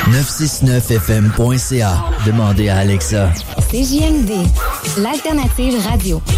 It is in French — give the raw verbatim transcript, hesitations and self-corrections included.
neuf cent soixante-neuf F M point C A. Demandez à Alexa. C J M D, l'alternative radio.